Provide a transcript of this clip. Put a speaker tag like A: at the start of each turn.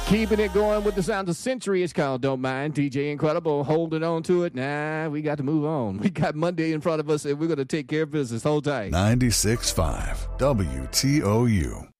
A: Keeping it going with the sound of Century. It's called Don't Mind. DJ Incredible holding on to it. Nah, we got to move on. We got Monday in front of us, and we're going to take care of business. Hold tight.
B: 96.5 WTOU.